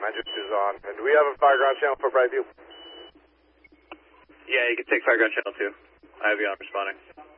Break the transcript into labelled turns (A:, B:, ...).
A: just is on. And do we have a Fireground channel for Brightview?
B: Yeah, you can take Fireground channel 2. I have you on responding.